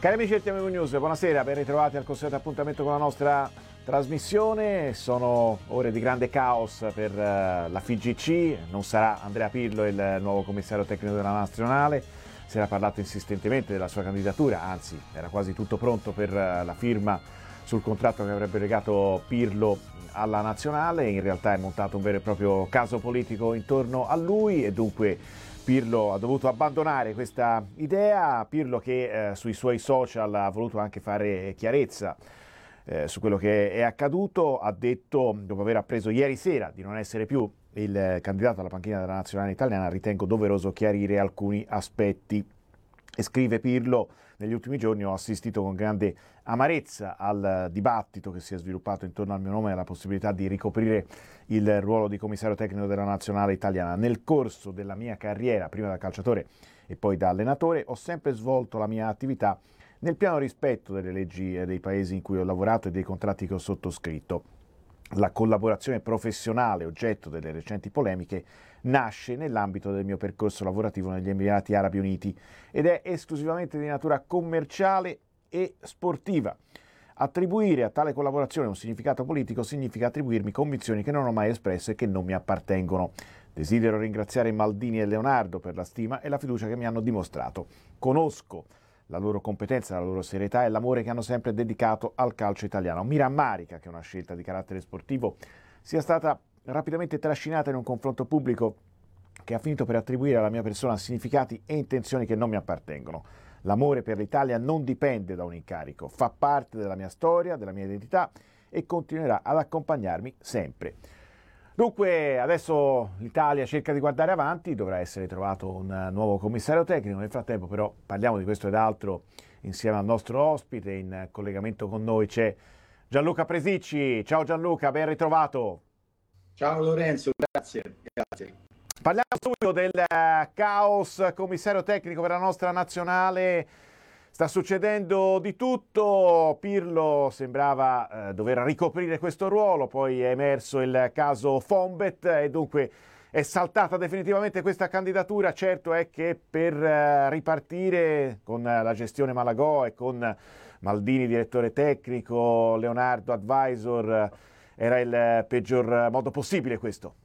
Cari amici del TMV News, buonasera, ben ritrovati al consueto appuntamento con la nostra trasmissione. Sono ore di grande caos per la FIGC, non sarà Andrea Pirlo il nuovo commissario tecnico della Nazionale, si era parlato insistentemente della sua candidatura, anzi era quasi tutto pronto per la firma sul contratto che avrebbe legato Pirlo alla Nazionale. In realtà è montato un vero e proprio caso politico intorno a lui e dunque Pirlo ha dovuto abbandonare questa idea. Pirlo che sui suoi social ha voluto anche fare chiarezza su quello che è accaduto, ha detto, dopo aver appreso ieri sera di non essere più il candidato alla panchina della nazionale italiana, ritengo doveroso chiarire alcuni aspetti. E scrive Pirlo: negli ultimi giorni ho assistito con grande amarezza al dibattito che si è sviluppato intorno al mio nome e alla possibilità di ricoprire il ruolo di commissario tecnico della nazionale italiana. Nel corso della mia carriera, prima da calciatore e poi da allenatore, ho sempre svolto la mia attività nel pieno rispetto delle leggi dei paesi in cui ho lavorato e dei contratti che ho sottoscritto. La collaborazione professionale, oggetto delle recenti polemiche, nasce nell'ambito del mio percorso lavorativo negli Emirati Arabi Uniti ed è esclusivamente di natura commerciale e sportiva. Attribuire a tale collaborazione un significato politico significa attribuirmi convinzioni che non ho mai espresso e che non mi appartengono. Desidero ringraziare Maldini e Leonardo per la stima e la fiducia che mi hanno dimostrato. Conosco la loro competenza, la loro serietà e l'amore che hanno sempre dedicato al calcio italiano. Mi rammarica che una scelta di carattere sportivo sia stata rapidamente trascinata in un confronto pubblico che ha finito per attribuire alla mia persona significati e intenzioni che non mi appartengono. L'amore per l'Italia non dipende da un incarico, fa parte della mia storia, della mia identità e continuerà ad accompagnarmi sempre. Dunque adesso l'Italia cerca di guardare avanti, dovrà essere trovato un nuovo commissario tecnico. Nel frattempo però parliamo di questo ed altro insieme al nostro ospite. In collegamento con noi c'è Gianluca Presicci. Ciao Gianluca, ben ritrovato. Ciao Lorenzo, grazie. Parliamo subito del caos commissario tecnico per la nostra nazionale. Sta succedendo di tutto. Pirlo sembrava dover ricoprire questo ruolo, poi è emerso il caso Fonbet e dunque è saltata definitivamente questa candidatura. Certo è che per ripartire con la gestione Malagò e con Maldini direttore tecnico, Leonardo advisor, era il peggior modo possibile questo.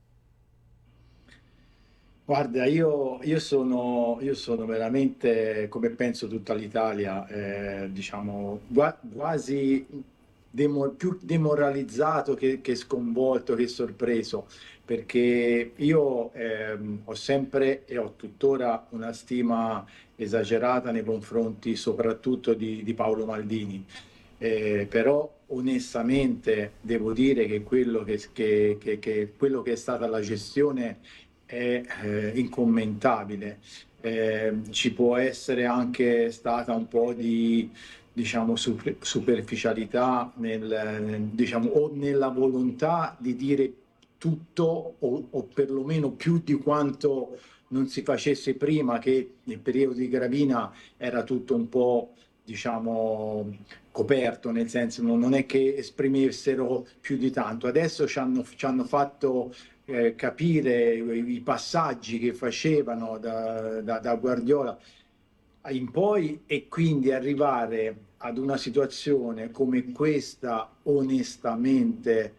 Guarda, io sono veramente, come penso tutta l'Italia, diciamo, quasi più demoralizzato che sconvolto, che sorpreso, perché io ho sempre e ho tuttora una stima esagerata nei confronti soprattutto di Paolo Maldini. Però onestamente devo dire che quello quello che è stata la gestione è incommentabile. Ci può essere anche stata un po' di, diciamo, superficialità diciamo, o nella volontà di dire tutto o perlomeno più di quanto non si facesse prima, che nel periodo di Gravina era tutto un po', diciamo, coperto, nel senso non è che esprimessero più di tanto. Adesso ci hanno fatto capire i passaggi che facevano da Guardiola in poi e quindi arrivare ad una situazione come questa, onestamente,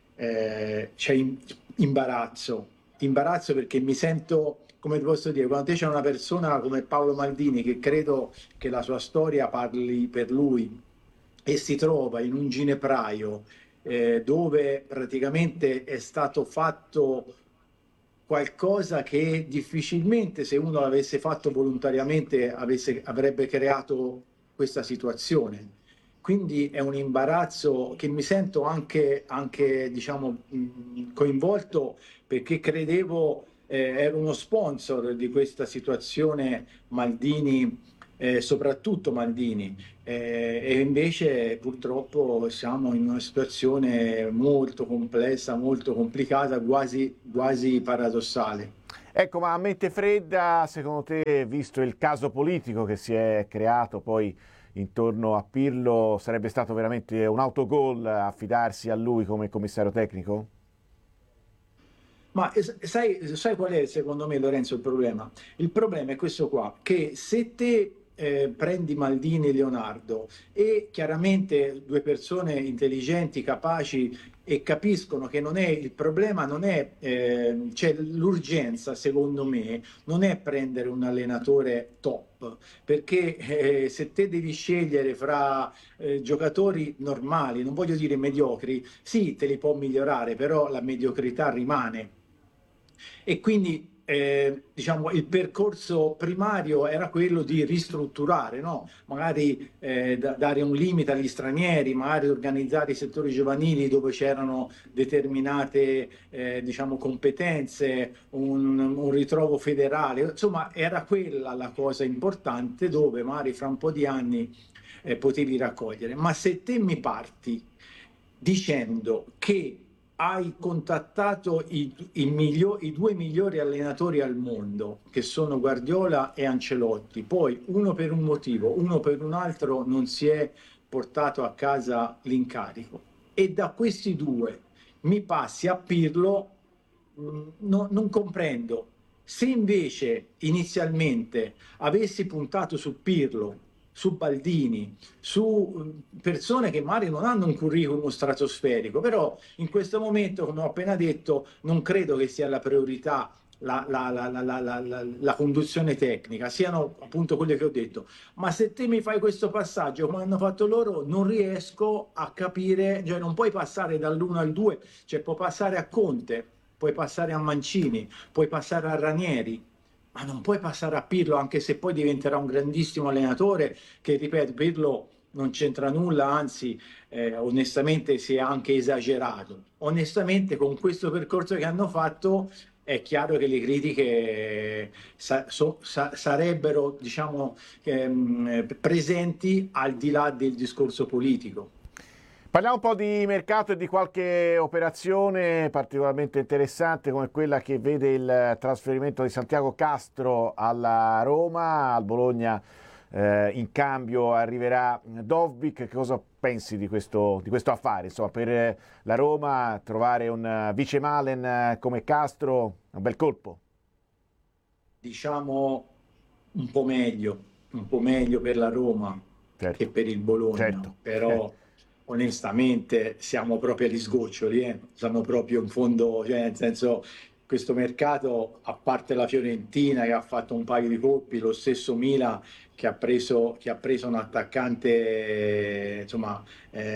c'è imbarazzo perché mi sento, come ti posso dire, quando te c'è una persona come Paolo Maldini, che credo che la sua storia parli per lui, e si trova in un ginepraio dove praticamente è stato fatto qualcosa che difficilmente, se uno l'avesse fatto volontariamente, avrebbe creato questa situazione. Quindi è un imbarazzo che mi sento anche diciamo, coinvolto, perché credevo ero uno sponsor di questa situazione Maldini, soprattutto Maldini, e invece purtroppo siamo in una situazione molto complessa, molto complicata, quasi paradossale. Ecco, ma a mente fredda, secondo te, visto il caso politico che si è creato poi intorno a Pirlo, sarebbe stato veramente un autogol affidarsi a lui come commissario tecnico? Ma sai qual è secondo me, Lorenzo, il problema? Il problema è questo qua, che se te prendi Maldini e Leonardo, e chiaramente due persone intelligenti, capaci, e capiscono che non è il problema, non è, cioè l'urgenza, secondo me, non è prendere un allenatore top, perché se te devi scegliere fra giocatori normali, non voglio dire mediocri, sì, te li può migliorare, però la mediocrità rimane. E quindi diciamo, il percorso primario era quello di ristrutturare, no? Magari dare un limite agli stranieri, magari organizzare i settori giovanili dove c'erano determinate diciamo, competenze, un ritrovo federale, insomma era quella la cosa importante dove magari fra un po' di anni potevi raccogliere. Ma se te mi parti dicendo che hai contattato i due migliori allenatori al mondo, che sono Guardiola e Ancelotti, poi uno per un motivo, uno per un altro non si è portato a casa l'incarico, e da questi due mi passi a Pirlo, non comprendo. Se invece inizialmente avessi puntato su Pirlo, su Baldini, su persone che magari non hanno un curriculum stratosferico, però in questo momento, come ho appena detto, non credo che sia la priorità la conduzione tecnica, siano appunto quelle che ho detto. Ma se te mi fai questo passaggio come hanno fatto loro, non riesco a capire, cioè non puoi passare dall'1 al 2, cioè puoi passare a Conte, puoi passare a Mancini, puoi passare a Ranieri, ma non puoi passare a Pirlo, anche se poi diventerà un grandissimo allenatore, che ripeto, Pirlo non c'entra nulla, anzi onestamente si è anche esagerato. Onestamente con questo percorso che hanno fatto è chiaro che le critiche sarebbero, diciamo, presenti al di là del discorso politico. Parliamo un po' di mercato e di qualche operazione particolarmente interessante come quella che vede il trasferimento di Santiago Castro alla Roma. Al Bologna in cambio arriverà Dovbyk. Che cosa pensi di questo affare? Insomma, per la Roma trovare un vice Malen come Castro è un bel colpo. Diciamo un po' meglio per la Roma che Certo, per il Bologna, certo. però onestamente siamo proprio agli sgoccioli, siamo proprio in fondo, cioè nel senso questo mercato, a parte la Fiorentina che ha fatto un paio di colpi, lo stesso Milan che ha preso un attaccante insomma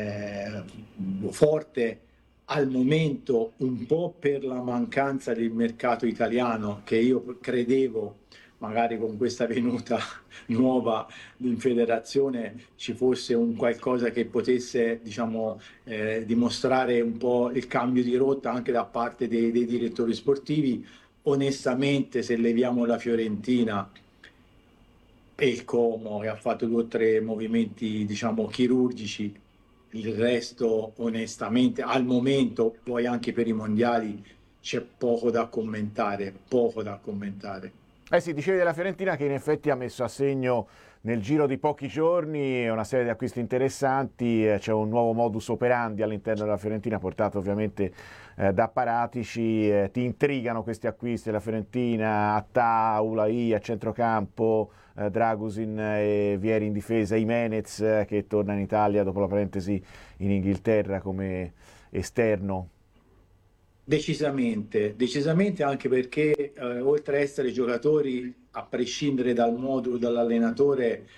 forte al momento, un po' per la mancanza del mercato italiano, che io credevo magari con questa venuta nuova in federazione ci fosse un qualcosa che potesse, diciamo, dimostrare un po' il cambio di rotta anche da parte dei direttori sportivi. Onestamente, se leviamo la Fiorentina e il Como, che ha fatto due o tre movimenti, diciamo, chirurgici, il resto, onestamente, al momento, poi anche per i mondiali, c'è poco da commentare, poco da commentare. Eh sì, dicevi della Fiorentina che in effetti ha messo a segno nel giro di pochi giorni una serie di acquisti interessanti, c'è un nuovo modus operandi all'interno della Fiorentina portato ovviamente da Paratici. Ti intrigano questi acquisti della Fiorentina? Attà, Ulai a centrocampo, Dragusin e Vieri in difesa, Jimenez che torna in Italia dopo la parentesi in Inghilterra come esterno. Decisamente, decisamente, anche perché oltre a essere giocatori, a prescindere dal modulo, dall'allenatore,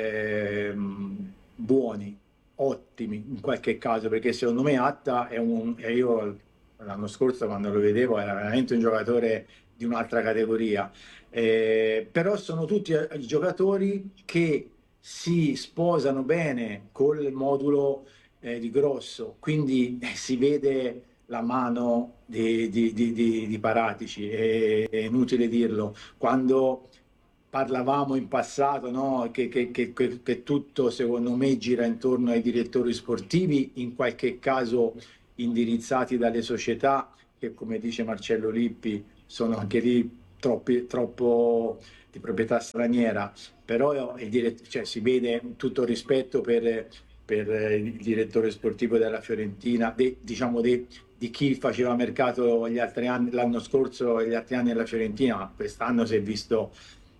buoni, ottimi in qualche caso, perché secondo me Atta è e io l'anno scorso quando lo vedevo era veramente un giocatore di un'altra categoria. Però sono tutti giocatori che si sposano bene col modulo di Grosso, quindi si vede la mano di Paratici, è inutile dirlo. Quando parlavamo in passato, no, che tutto secondo me gira intorno ai direttori sportivi, in qualche caso indirizzati dalle società, che come dice Marcello Lippi sono anche lì troppo di proprietà straniera, però cioè, si vede tutto il rispetto per il direttore sportivo della Fiorentina, diciamo di chi faceva mercato gli altri anni, l'anno scorso e gli altri anni alla Fiorentina, ma quest'anno si è visto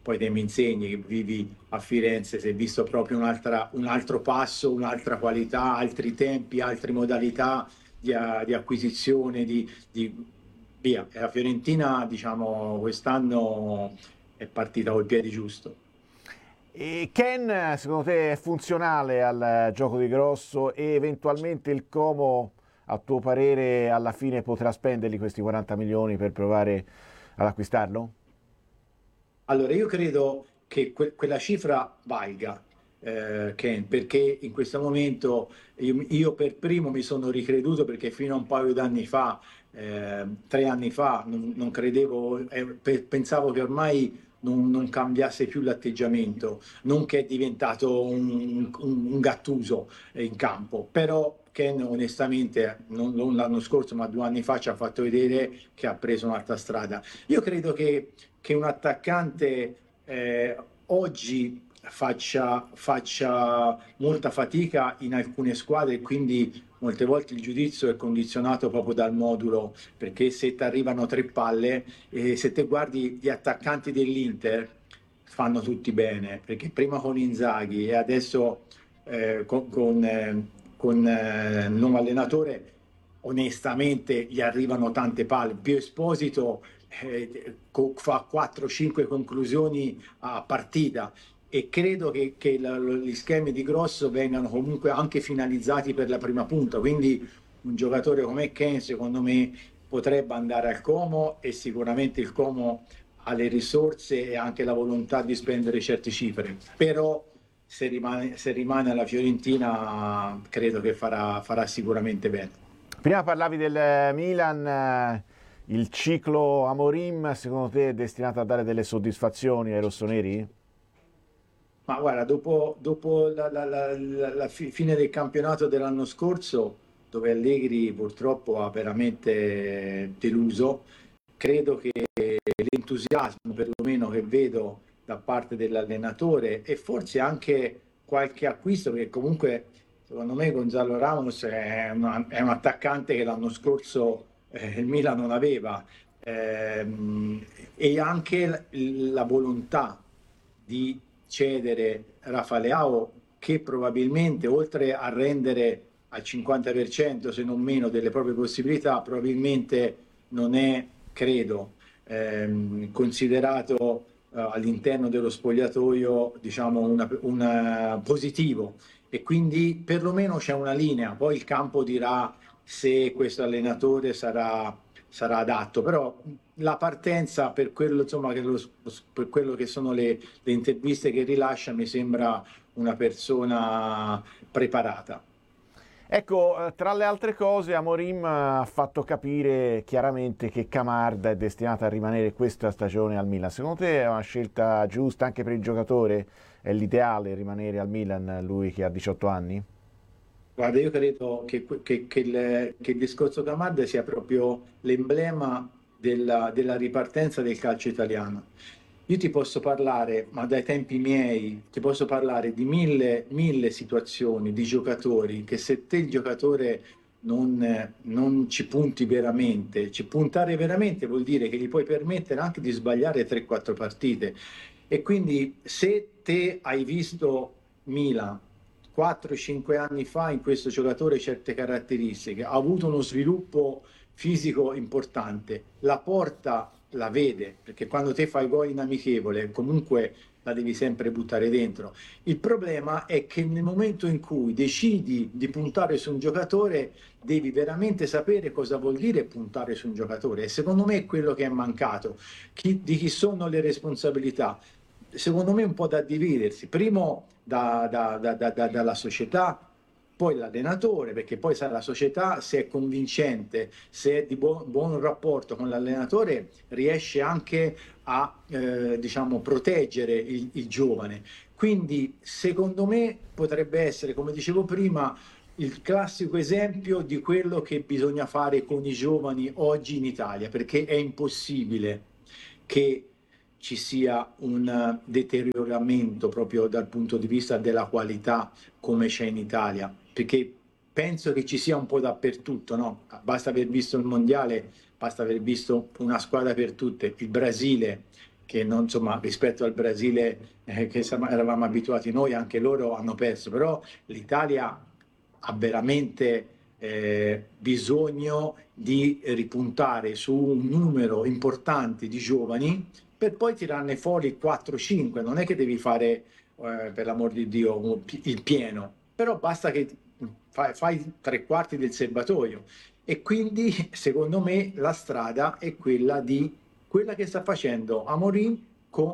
poi te mi insegni che vivi a Firenze, se hai visto proprio un altro passo, un'altra qualità, altri tempi, altre modalità di acquisizione, via. E la Fiorentina, diciamo, quest'anno è partita col piede giusto. E Ken, secondo te è funzionale al gioco di Grosso e eventualmente il Como, a tuo parere, alla fine potrà spenderli questi 40 milioni per provare ad acquistarlo? Allora, io credo che quella cifra valga, Ken, perché in questo momento io per primo mi sono ricreduto perché fino a un paio d'anni fa, 3 anni fa, non credevo, pensavo che ormai non cambiasse più l'atteggiamento, non che è diventato un Gattuso in campo, però Ken onestamente non l'anno scorso ma 2 anni fa ci ha fatto vedere che ha preso un'altra strada. Io credo che un attaccante oggi faccia molta fatica in alcune squadre e quindi molte volte il giudizio è condizionato proprio dal modulo, perché se ti arrivano 3 palle, se te guardi gli attaccanti dell'Inter fanno tutti bene, perché prima con Inzaghi e adesso con il nuovo allenatore onestamente gli arrivano tante palle. Più Esposito fa 4-5 conclusioni a partita e credo che gli schemi di Grosso vengano comunque anche finalizzati per la prima punta, quindi un giocatore come Ken secondo me potrebbe andare al Como e sicuramente il Como ha le risorse e anche la volontà di spendere certe cifre, però se rimane alla Fiorentina credo che farà sicuramente bene. Prima parlavi del Milan, il ciclo Amorim secondo te è destinato a dare delle soddisfazioni ai rossoneri? Ma guarda, dopo la fine del campionato dell'anno scorso, dove Allegri purtroppo ha veramente deluso, credo che l'entusiasmo perlomeno che vedo da parte dell'allenatore e forse anche qualche acquisto, che comunque secondo me Gonzalo Ramos è un attaccante che l'anno scorso il Milan non aveva, e anche la volontà di cedere Rafa Leao che probabilmente oltre a rendere al 50% se non meno delle proprie possibilità, probabilmente non è, credo, considerato all'interno dello spogliatoio, diciamo, un positivo e quindi perlomeno c'è una linea, poi il campo dirà se questo allenatore sarà adatto, però la partenza per quello, insomma, per quello che sono le interviste che rilascia mi sembra una persona preparata. Ecco, tra le altre cose, Amorim ha fatto capire chiaramente che Camarda è destinato a rimanere questa stagione al Milan. Secondo te è una scelta giusta anche per il giocatore? È l'ideale rimanere al Milan, lui che ha 18 anni? Guarda, io credo che il discorso Camarda sia proprio l'emblema della ripartenza del calcio italiano. Io ti posso parlare, ma dai tempi miei, ti posso parlare di mille situazioni di giocatori che se te il giocatore non ci punti veramente, ci puntare veramente vuol dire che gli puoi permettere anche di sbagliare 3-4 partite. E quindi se te hai visto Milan 4-5 anni fa in questo giocatore certe caratteristiche, ha avuto uno sviluppo fisico importante, la porta la vede, perché quando te fai gol in amichevole comunque la devi sempre buttare dentro. Il problema è che nel momento in cui decidi di puntare su un giocatore devi veramente sapere cosa vuol dire puntare su un giocatore e secondo me è quello che è mancato. Di chi sono le responsabilità? Secondo me un po' da dividersi, primo dalla società, poi l'allenatore, perché poi sa, la società se è convincente, se è di buon rapporto con l'allenatore, riesce anche a diciamo, proteggere il giovane. Quindi secondo me potrebbe essere, come dicevo prima, il classico esempio di quello che bisogna fare con i giovani oggi in Italia, perché è impossibile che ci sia un deterioramento proprio dal punto di vista della qualità come c'è in Italia, perché penso che ci sia un po' dappertutto, no? Basta aver visto il mondiale, basta aver visto una squadra per tutte, il Brasile, che non, insomma, rispetto al Brasile che eravamo abituati noi, anche loro hanno perso, però l'Italia ha veramente bisogno di ripuntare su un numero importante di giovani per poi tirarne fuori 4-5, non è che devi fare, per l'amor di Dio, il pieno, però basta che fai 3/4 del serbatoio. E quindi, secondo me, la strada è quella che sta facendo Amorim con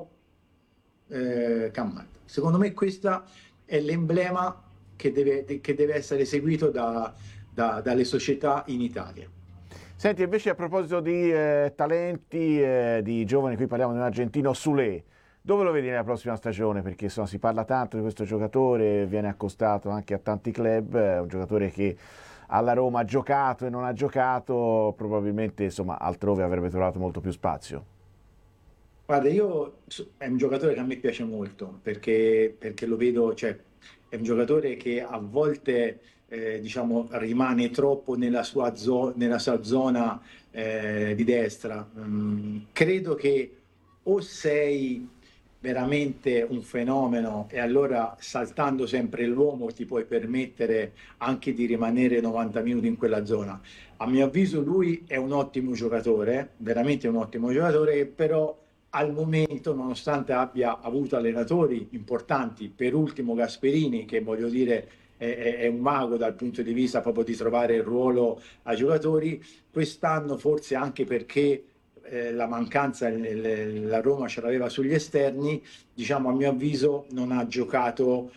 Cammata. Secondo me questo è l'emblema che deve essere seguito dalle società in Italia. Senti, invece a proposito di talenti, di giovani, qui parliamo di un argentino, Soulé, dove lo vedi nella prossima stagione? Perché insomma, si parla tanto di questo giocatore, viene accostato anche a tanti club, è un giocatore che alla Roma ha giocato e non ha giocato, probabilmente insomma, altrove avrebbe trovato molto più spazio. Guarda, è un giocatore che a me piace molto perché lo vedo, cioè, è un giocatore che a volte diciamo, rimane troppo nella sua zona di destra. Credo che o sei veramente un fenomeno e allora saltando sempre l'uomo ti puoi permettere anche di rimanere 90 minuti in quella zona. A mio avviso lui è un ottimo giocatore, veramente un ottimo giocatore, però al momento, nonostante abbia avuto allenatori importanti, per ultimo Gasperini, che voglio dire è un mago dal punto di vista proprio di trovare il ruolo ai giocatori, quest'anno forse anche perché la mancanza la Roma ce l'aveva sugli esterni, diciamo a mio avviso non ha giocato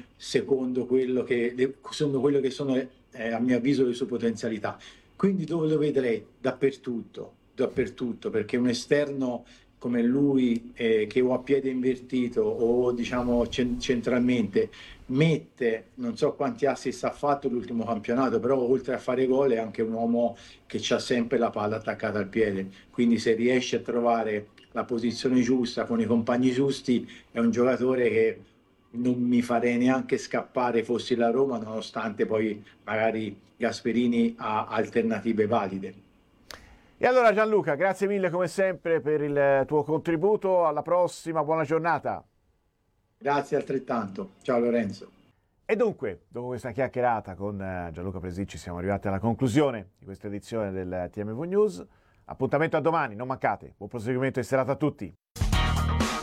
secondo quello che sono a mio avviso le sue potenzialità. Quindi dove lo vedrei? Dappertutto, dappertutto, perché un esterno come lui che o a piede invertito o diciamo centralmente mette, non so quanti assist ha fatto l'ultimo campionato, però oltre a fare gol è anche un uomo che ha sempre la palla attaccata al piede, quindi se riesce a trovare la posizione giusta con i compagni giusti è un giocatore che non mi farei neanche scappare fossi la Roma, nonostante poi magari Gasperini ha alternative valide. E allora Gianluca, grazie mille come sempre per il tuo contributo, alla prossima, buona giornata. Grazie altrettanto, ciao Lorenzo. E dunque, dopo questa chiacchierata con Gianluca Presicci siamo arrivati alla conclusione di questa edizione del TMV News. Appuntamento a domani, non mancate. Buon proseguimento di serata a tutti.